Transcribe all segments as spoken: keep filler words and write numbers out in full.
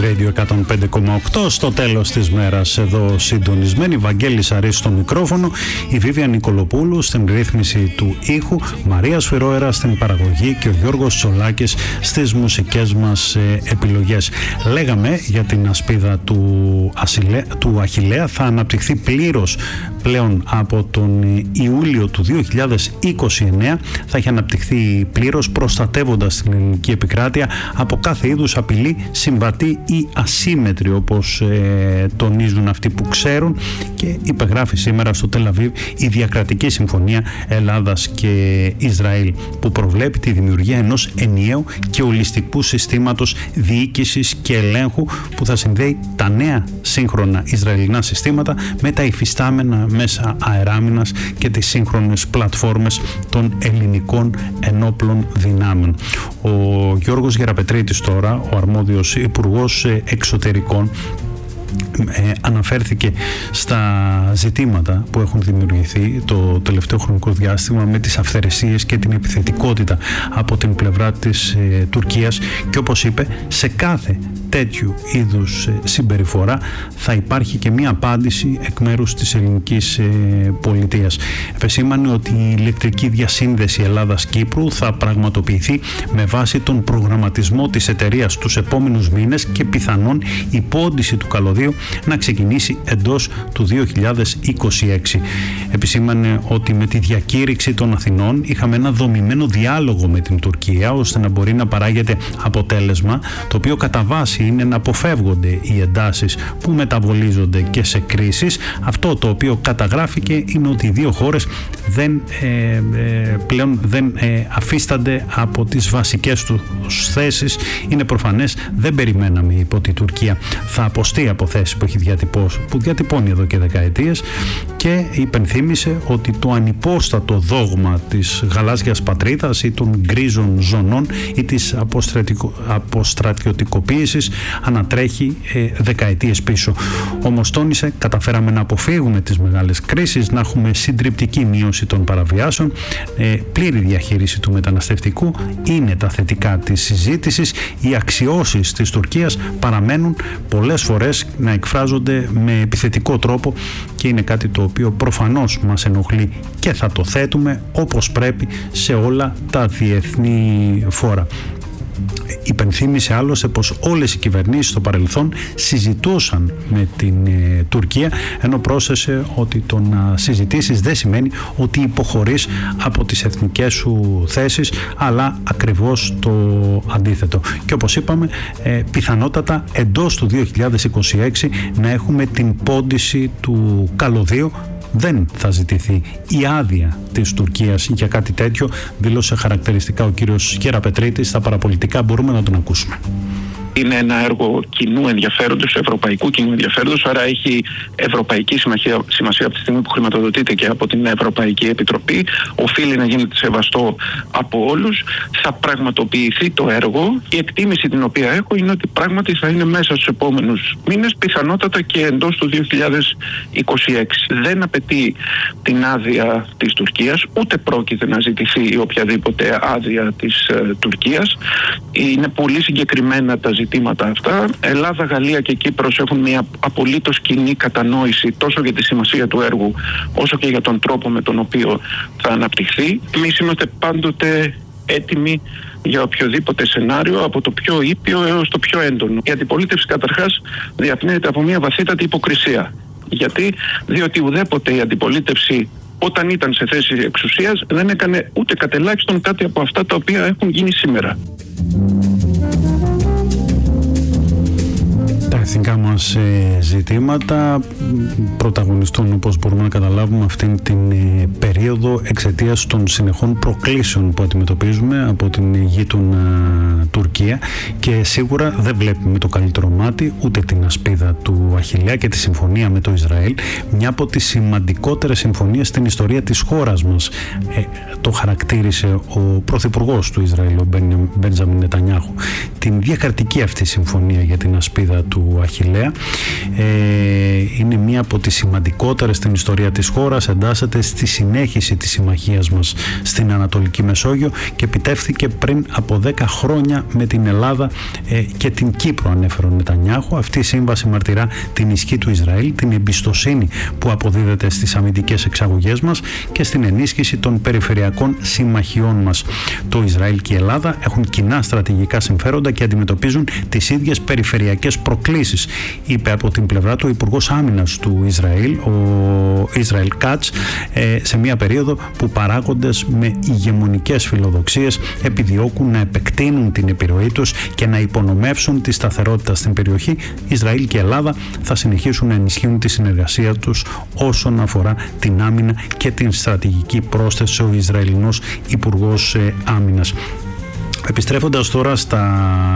Radio εκατόν πέντε κόμμα οκτώ. Στο τέλος της μέρας εδώ συντονισμένοι, Βαγγέλης Αρής στο μικρόφωνο, η Βίβια Νικολοπούλου στην ρύθμιση του ήχου, Μαρία Σφυρόερα στην παραγωγή και ο Γιώργος Τσολάκης στις μουσικές μας ε, επιλογές. Λέγαμε για την ασπίδα του, Ασιλε, του Αχιλλέα, θα αναπτυχθεί πλήρως πλέον από τον Ιούλιο του δύο χιλιάδες είκοσι εννέα, θα έχει αναπτυχθεί πλήρως, προστατεύοντας την ελληνική επικράτεια από κάθε είδους απειλή, συμβατή ή ασύμετρη, όπως ε, τονίζουν αυτοί που ξέρουν, και υπεγράφει σήμερα στο Τελ Αβίβ η Διακρατική Συμφωνία Ελλάδας και Ισραήλ, που προβλέπει τη δημιουργία ενός ενιαίου και ολιστικού συστήματος διοίκησης και ελέγχου που θα συνδέει τα νέα σύγχρονα Ισραηλινά συστήματα με τα υφιστάμενα μέσα αεράμινας και τις σύγχρονες πλατφόρμες των ελληνικών ενόπλων δυνάμεων. Ο Γιώργος Γεραπετρίτης τώρα, ο αρμόδιος υπουργός εξωτερικών, Ε, αναφέρθηκε στα ζητήματα που έχουν δημιουργηθεί το τελευταίο χρονικό διάστημα με τις αυθαιρεσίες και την επιθετικότητα από την πλευρά της ε, Τουρκίας, και όπως είπε, σε κάθε τέτοιου είδους ε, συμπεριφορά θα υπάρχει και μία απάντηση εκ μέρους της ελληνικής ε, πολιτείας. Επεσήμανε ότι η ηλεκτρική διασύνδεση Ελλάδας-Κύπρου θα πραγματοποιηθεί με βάση τον προγραμματισμό της εταιρείας τους επόμενους μήνες και πιθανόν η πόντιση του καλωδίου να ξεκινήσει εντός του δύο χιλιάδες είκοσι έξι. Επισήμανε ότι με τη διακήρυξη των Αθηνών είχαμε ένα δομημένο διάλογο με την Τουρκία, ώστε να μπορεί να παράγεται αποτέλεσμα, το οποίο κατά βάση είναι να αποφεύγονται οι εντάσεις που μεταβολίζονται και σε κρίσεις. Αυτό το οποίο καταγράφηκε είναι ότι οι δύο χώρες δεν, ε, ε, πλέον δεν ε, αφίστανται από τις βασικές τους θέσεις. Είναι προφανές, δεν περιμέναμε υπό τη Τουρκία θα αποστεί από θέσεις που έχει διατυπώσει, που διατυπώνει εδώ και δεκαετίες, και υπενθύμησε ότι το ανυπόστατο δόγμα της γαλάζιας πατρίδας ή των γκρίζων ζωνών ή της αποστρατιωτικοποίησης ανατρέχει ε, δεκαετίες πίσω. Όμως τόνισε, καταφέραμε να αποφύγουμε τις μεγάλες κρίσεις, να έχουμε συντριπτική μείωση των παραβιάσεων, ε, πλήρη διαχείριση του μεταναστευτικού είναι τα θετικά της συζήτησης. Οι αξιώσεις της Τουρκίας παραμένουν πολλές φορές να εκφράζονται με επιθετικό τρόπο και είναι κάτι το οποίο προφανώς μας ενοχλεί και θα το θέτουμε όπως πρέπει σε όλα τα διεθνή φόρα. Υπενθύμησε άλλωστε πως όλες οι κυβερνήσεις στο παρελθόν συζητούσαν με την ε, Τουρκία, ενώ πρόσθεσε ότι το να συζητήσεις δεν σημαίνει ότι υποχωρείς από τις εθνικές σου θέσεις, αλλά ακριβώς το αντίθετο. Και όπως είπαμε, ε, πιθανότατα εντός του δύο χιλιάδες είκοσι έξι να έχουμε την πόντιση του καλωδίου. Δεν θα ζητηθεί η άδεια της Τουρκίας για κάτι τέτοιο, δήλωσε χαρακτηριστικά ο κύριος Γεραπετρίτης. Στα παραπολιτικά μπορούμε να τον ακούσουμε. Είναι ένα έργο κοινού ενδιαφέροντος, ευρωπαϊκού κοινού ενδιαφέροντος, άρα έχει ευρωπαϊκή σημασία, σημασία από τη στιγμή που χρηματοδοτείται και από την Ευρωπαϊκή Επιτροπή. Οφείλει να γίνεται σεβαστό από όλους. Θα πραγματοποιηθεί το έργο. Η εκτίμηση την οποία έχω είναι ότι πράγματι θα είναι μέσα στους επόμενους μήνες, πιθανότατα και εντός του δύο χιλιάδες είκοσι έξι. Δεν απαιτεί την άδεια της Τουρκίας, ούτε πρόκειται να ζητηθεί οποιαδήποτε άδεια της ε, Τουρκίας. Είναι πολύ συγκεκριμένα τα ζητήματα αυτά. Ελλάδα, Γαλλία και Κύπρος έχουν μια απολύτως κοινή κατανόηση τόσο για τη σημασία του έργου όσο και για τον τρόπο με τον οποίο θα αναπτυχθεί. Εμείς είμαστε πάντοτε έτοιμοι για οποιοδήποτε σενάριο, από το πιο ήπιο έως το πιο έντονο. Η αντιπολίτευση καταρχάς διαπνέεται από μια βαθύτατη υποκρισία. Γιατί? Διότι ουδέποτε η αντιπολίτευση, όταν ήταν σε θέση εξουσίας, δεν έκανε ούτε κατελάχιστον κάτι από αυτά τα οποία έχουν γίνει σήμερα. Τα εθνικά μας ζητήματα πρωταγωνιστούν, όπως μπορούμε να καταλάβουμε, αυτήν την περίοδο εξαιτίας των συνεχών προκλήσεων που αντιμετωπίζουμε από την γείτονα Τουρκία, και σίγουρα δεν βλέπουμε με το καλύτερο μάτι ούτε την ασπίδα του Αχιλλέα και τη συμφωνία με το Ισραήλ, μια από τις σημαντικότερες συμφωνίες στην ιστορία της χώρας μας. Ε, το χαρακτήρισε ο πρωθυπουργός του Ισραήλ, ο Μπέντζαμιν Νετανιάχου, την διακρατική αυτή συμφωνία για την ασπίδα του Αχιλλέα. Ε, είναι μία από τις σημαντικότερες στην ιστορία της χώρας, εντάσσεται στη συνέχιση της συμμαχίας μας στην Ανατολική Μεσόγειο και επιτεύχθηκε πριν από δέκα χρόνια με την Ελλάδα ε, και την Κύπρο, ανέφερε ο Νετανιάχου. Αυτή η σύμβαση μαρτυρά την ισχύ του Ισραήλ, την εμπιστοσύνη που αποδίδεται στις αμυντικές εξαγωγές μας και στην ενίσχυση των περιφερειακών συμμαχιών μας. Το Ισραήλ και η Ελλάδα έχουν κοινά στρατηγικά συμφέροντα και αντιμετωπίζουν τις ίδιες περιφερειακές προκλήσεις, είπε από την πλευρά του ο Υπουργός Άμυνας του Ισραήλ, ο Ισραήλ Κάτς, σε μια περίοδο που παράγοντες με ηγεμονικές φιλοδοξίες επιδιώκουν να επεκτείνουν την επιρροή τους και να υπονομεύσουν τη σταθερότητα στην περιοχή. Ισραήλ και Ελλάδα θα συνεχίσουν να ενισχύουν τη συνεργασία τους όσον αφορά την άμυνα και την στρατηγική, πρόσθεσε ο Ισραηλινός Υπουργός Άμυνας. Επιστρέφοντας τώρα στα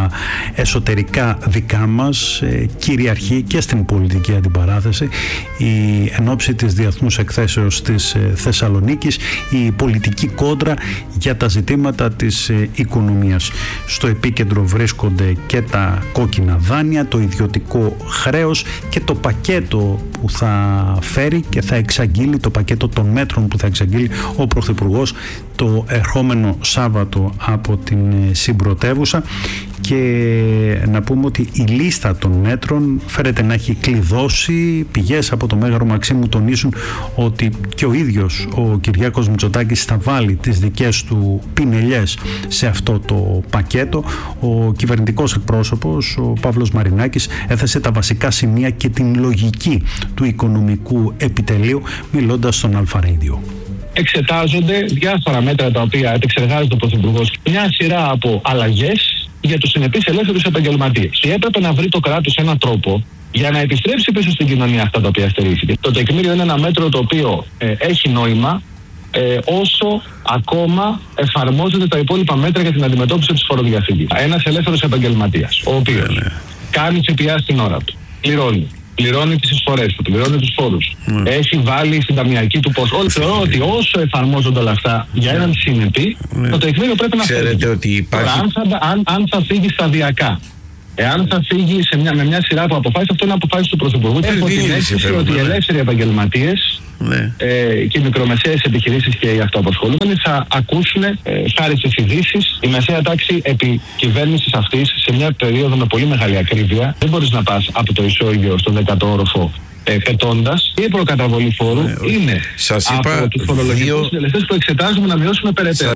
εσωτερικά δικά μας, ε, κυριαρχεί και στην πολιτική αντιπαράθεση η εν ώψη της διεθνούς εκθέσεως της ε, Θεσσαλονίκης η πολιτική κόντρα για τα ζητήματα της ε, οικονομίας. Στο επίκεντρο βρίσκονται και τα κόκκινα δάνεια, το ιδιωτικό χρέος και το πακέτο που θα φέρει και θα εξαγγείλει, το πακέτο των μέτρων που θα εξαγγείλει ο Πρωθυπουργός το ερχόμενο Σάββατο από την συμπρωτεύουσα. Και να πούμε ότι η λίστα των μέτρων φέρεται να έχει κλειδώσει. Πηγές από το Μέγαρο Μαξίμου τονίζουν ότι και ο ίδιος ο Κυριάκος Μητσοτάκης θα βάλει τις δικές του πινελιές σε αυτό το πακέτο. Ο κυβερνητικός εκπρόσωπος, ο Παύλος Μαρινάκης, έθεσε τα βασικά σημεία και την λογική του οικονομικού επιτελείου μιλώντας στον Αλφα Radio. Εξετάζονται διάφορα μέτρα τα οποία επεξεργάζεται ο Πρωθυπουργός, μια σειρά από αλλαγές για τους συνεπείς ελεύθερους επαγγελματίες. Και έπρεπε να βρει το κράτος έναν τρόπο για να επιστρέψει πίσω στην κοινωνία αυτά τα οποία στερήθηκε. Το τεκμήριο είναι ένα μέτρο το οποίο ε, έχει νόημα ε, όσο ακόμα εφαρμόζονται τα υπόλοιπα μέτρα για την αντιμετώπιση της φοροδιαφυγής. Ένας ελεύθερος επαγγελματίας, ο οποίος yeah, yeah. κάνει ΦΠΑ στην ώρα του, πληρώνει. Πληρώνει τις εισφορές του, πληρώνει τους φόρους. Mm. Έχει βάλει στην ταμιακή του ποσό. Όλοι θεωρώ ότι όσο εφαρμόζονται όλα αυτά για έναν συνεπή, mm. το τεκμήριο πρέπει να φύγει. Ότι υπάρχει... Τώρα, αν, θα, αν, αν θα φύγει σταδιακά, εάν θα φύγει σε μια, με μια σειρά από αποφάσεις, αυτό είναι αποφάσεις του Πρωθυπουργού. Έχω την αίσθηση ότι οι ελεύθεροι επαγγελματίες ναι. ε, και οι μικρομεσαίες επιχειρήσεις και οι αυτοαπασχολούμενοι θα ακούσουν, ε, χάρη στις ειδήσεις, η μεσαία τάξη επί κυβέρνησης αυτής σε μια περίοδο με πολύ μεγάλη ακρίβεια. Δεν μπορείς να πας από το ισόγειο στον δέκατο όροφο ε, πετώντας. Η προκαταβολή φόρου ναι, είναι σας από είπα τους φορολογικούς δύο... συντελεστές που εξετάζουμε να μειώσουμε περαιτέρω.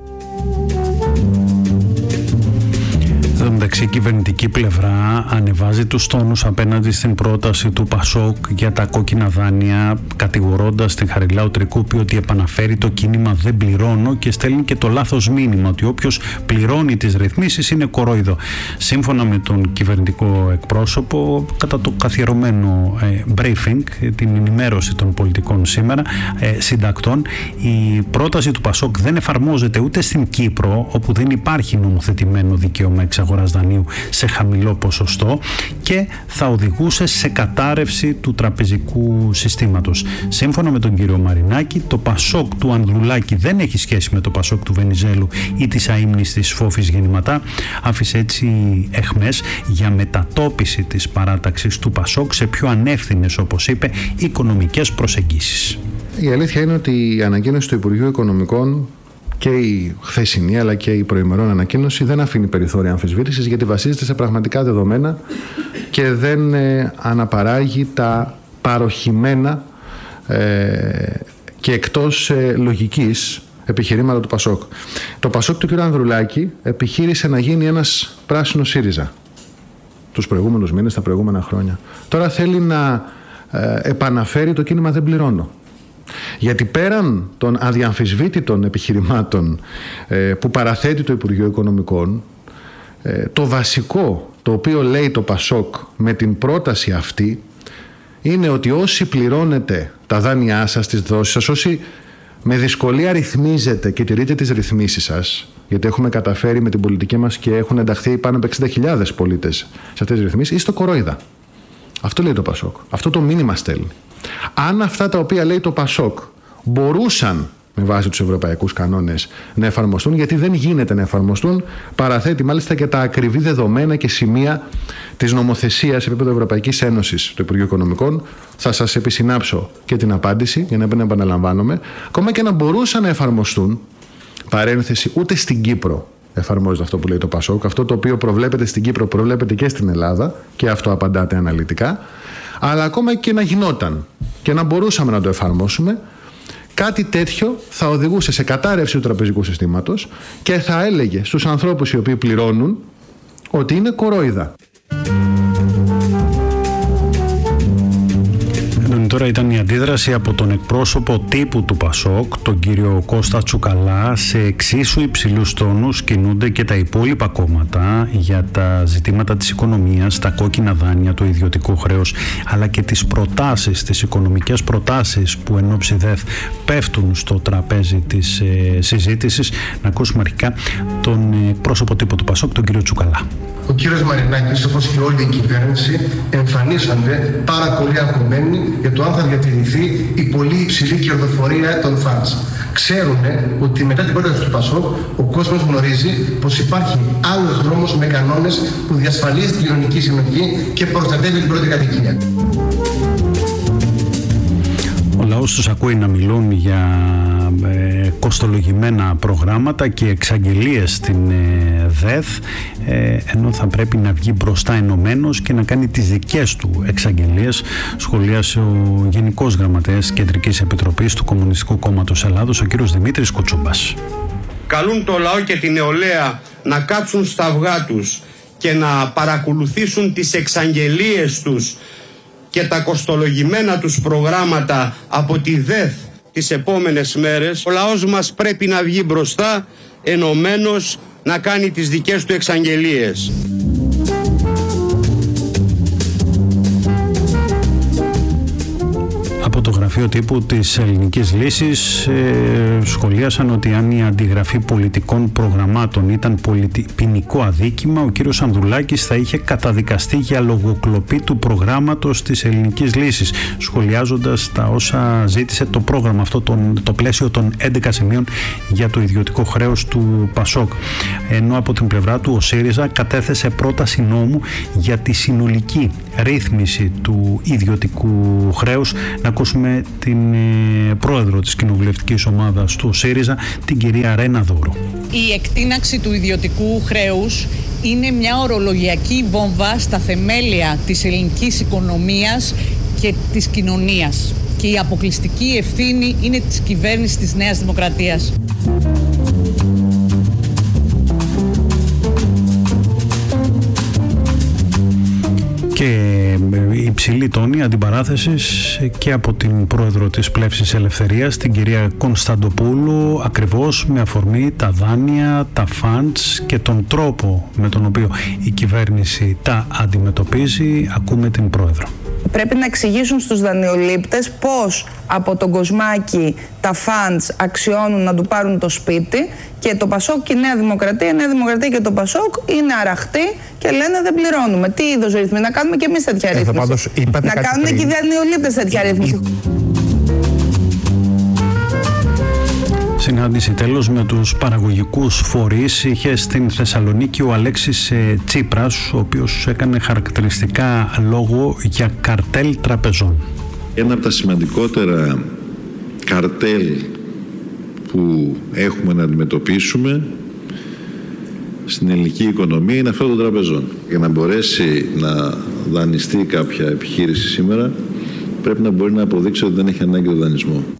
Η κυβερνητική πλευρά ανεβάζει τους τόνους απέναντι στην πρόταση του Πασόκ για τα κόκκινα δάνεια, κατηγορώντας την Χαριλάου Τρικούπη ότι επαναφέρει το κίνημα «Δεν πληρώνω» και στέλνει και το λάθος μήνυμα ότι όποιος πληρώνει τις ρυθμίσεις είναι κορόιδο. Σύμφωνα με τον κυβερνητικό εκπρόσωπο, κατά το καθιερωμένο ε, briefing, την ενημέρωση των πολιτικών σήμερα, ε, συντακτών, η πρόταση του Πασόκ δεν εφαρμόζεται ούτε στην Κύπρο, όπου δεν υπάρχει νομοθετημένο δικαίωμα εξαγοράς δανείου σε χαμηλό ποσοστό και θα οδηγούσε σε κατάρρευση του τραπεζικού συστήματος. Σύμφωνα με τον κύριο Μαρινάκη, το Πασόκ του Ανδρουλάκη δεν έχει σχέση με το Πασόκ του Βενιζέλου ή της αείμνης της Φόφης Γεννηματά. Άφησε έτσι εχμές για μετατόπιση της παράταξης του Πασόκ σε πιο ανεύθυνες, όπως είπε, οικονομικές προσεγγίσεις. Η αλήθεια είναι ότι η ανακοίνωση του Υπουργείου Οικονομικών και η χθεσινή αλλά και η προημερών ανακοίνωση δεν αφήνει περιθώρια αμφισβήτησης, γιατί βασίζεται σε πραγματικά δεδομένα και δεν ε, αναπαράγει τα παροχημένα ε, και εκτός ε, λογικής επιχειρήματα του Πασόκ. Το Πασόκ του κ. Ανδρουλάκη επιχείρησε να γίνει ένας πράσινος ΣΥΡΙΖΑ τους προηγούμενους μήνες, τα προηγούμενα χρόνια. Τώρα θέλει να ε, επαναφέρει το κίνημα «Δεν πληρώνω». Γιατί πέραν των αδιαμφισβήτητων επιχειρημάτων ε, που παραθέτει το Υπουργείο Οικονομικών, ε, το βασικό το οποίο λέει το Πασόκ με την πρόταση αυτή είναι ότι όσοι πληρώνετε τα δάνειά σας, τις δόσεις σας, όσοι με δυσκολία ρυθμίζετε και τηρείτε τις ρυθμίσεις σας, γιατί έχουμε καταφέρει με την πολιτική μας και έχουν ενταχθεί πάνω από εξήντα χιλιάδες πολίτες σε αυτές τις ρυθμίσεις, είστε κορόιδα. Αυτό λέει το Πασόκ. Αυτό το μήνυμα στέλνει. Αν αυτά τα οποία λέει το Πασόκ μπορούσαν με βάση τους ευρωπαϊκούς κανόνες να εφαρμοστούν, γιατί δεν γίνεται να εφαρμοστούν, παραθέτει μάλιστα και τα ακριβή δεδομένα και σημεία της νομοθεσίας σε επίπεδο Ευρωπαϊκής Ένωσης, το Υπουργείο Οικονομικών, θα σας επισυνάψω και την απάντηση, για να μην επαναλαμβάνομαι, ακόμα και να μπορούσαν να εφαρμοστούν, παρένθεση, ούτε στην Κύπρο εφαρμόζεται αυτό που λέει το Πασόκ, αυτό το οποίο προβλέπεται στην Κύπρο προβλέπεται και στην Ελλάδα, και αυτό απαντάτε αναλυτικά, αλλά ακόμα και να γινόταν και να μπορούσαμε να το εφαρμόσουμε, κάτι τέτοιο θα οδηγούσε σε κατάρρευση του τραπεζικού συστήματος και θα έλεγε στους ανθρώπους οι οποίοι πληρώνουν ότι είναι κορόιδα. Τώρα ήταν η αντίδραση από τον εκπρόσωπο τύπου του Πασόκ, τον κύριο Κώστα Τσουκαλά. Σε εξίσου υψηλούς τόνους κινούνται και τα υπόλοιπα κόμματα για τα ζητήματα της οικονομίας, τα κόκκινα δάνεια, το ιδιωτικό χρέος, αλλά και τις προτάσεις, τις οικονομικές προτάσεις που εν ώψη ΔΕΘ πέφτουν στο τραπέζι της ε, συζήτησης. Να ακούσουμε αρχικά τον εκπρόσωπο τύπου του Πασόκ, τον κύριο Τσουκαλά. Ο κύριος Μαρινάκης, όπως και όλη η κυβέρνηση, εμφανίσανται πάρα πολύ αγχωμένοι για το αν θα διατηρηθεί η πολύ υψηλή κερδοφορία των φαντς. Ξέρουν ότι μετά την πρόταση του Πασόκ ο κόσμος γνωρίζει πως υπάρχει άλλος δρόμος με κανόνες που διασφαλίζει την κοινωνική συνοχή και προστατεύει την πρώτη κατοικία. Ο λαός τους ακούει να μιλούν για ε, κοστολογημένα προγράμματα και εξαγγελίες στην ε, ΔΕΘ, ε, ενώ θα πρέπει να βγει μπροστά ενωμένος και να κάνει τις δικές του εξαγγελίες, σχολίασε ο Γενικός Γραμματέας Κεντρικής Επιτροπής του Κομμουνιστικού Κόμματος Ελλάδος, ο κύριος Δημήτρης Κουτσούμπας. Καλούν το λαό και την νεολαία να κάτσουν στα αυγά τους και να παρακολουθήσουν τις εξαγγελίες τους και τα κοστολογημένα τους προγράμματα από τη ΔΕΘ τις επόμενες μέρες. Ο λαός μας πρέπει να βγει μπροστά ενωμένος, να κάνει τις δικές του εξαγγελίες. Από το γραφείο τύπου της Ελληνικής Λύσης ε, σχολίασαν ότι αν η αντιγραφή πολιτικών προγραμμάτων ήταν πολιτι... ποινικό αδίκημα, ο κύριος Ανδρουλάκης θα είχε καταδικαστεί για λογοκλοπή του προγράμματος της Ελληνικής Λύσης, σχολιάζοντας τα όσα ζήτησε το πρόγραμμα αυτό, τον, το πλαίσιο των έντεκα σημείων για το ιδιωτικό χρέος του Πασόκ. Ενώ από την πλευρά του ο ΣΥΡΙΖΑ κατέθεσε πρόταση νόμου για τη συνολική ρύθμιση του ιδιωτικού χρέους. Να ακούσουμε την ε, πρόεδρο της κοινοβουλευτικής ομάδας του ΣΥΡΙΖΑ, την κυρία Ρένα Δώρου. Η εκτείναξη του ιδιωτικού χρέους είναι μια ορολογιακή βόμβα στα θεμέλια της ελληνικής οικονομίας και της κοινωνίας. Και η αποκλειστική ευθύνη είναι της κυβέρνησης της Νέας Δημοκρατίας. Και υψηλή τόνη αντιπαράθεσης και από την πρόεδρο της Πλεύσης Ελευθερίας, την κυρία Κωνσταντοπούλου, ακριβώς με αφορμή τα δάνεια, τα funds και τον τρόπο με τον οποίο η κυβέρνηση τα αντιμετωπίζει. Ακούμε την πρόεδρο. Πρέπει να εξηγήσουν στους δανειολήπτες πώς από τον Κοσμάκη τα funds αξιώνουν να του πάρουν το σπίτι και το Πασόκ και η Νέα Δημοκρατία, η Νέα Δημοκρατία και το Πασόκ είναι αραχτοί και λένε δεν πληρώνουμε. Τι είδος ρύθμιση, να κάνουμε και εμείς τέτοια ρύθμιση. Ε, πάντως, να κάνουν και οι δανειολήπτες τέτοια ρύθμιση. Συνάντηση τέλος με τους παραγωγικούς φορείς είχε στην Θεσσαλονίκη ο Αλέξης Τσίπρας, ο οποίος έκανε χαρακτηριστικά λόγο για καρτέλ τραπεζών. Ένα από τα σημαντικότερα καρτέλ που έχουμε να αντιμετωπίσουμε στην ελληνική οικονομία είναι αυτό των τραπεζών. Για να μπορέσει να δανειστεί κάποια επιχείρηση σήμερα, πρέπει να μπορεί να αποδείξει ότι δεν έχει ανάγκη το δανεισμό.